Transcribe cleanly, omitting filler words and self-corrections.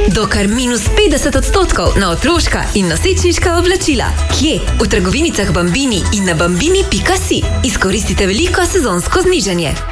Do kar -50% na otroška in nosečniška oblačila. Kje? V trgovinicah Bambini in na bambini.si. Izkoristite veliko sezonsko znižanje.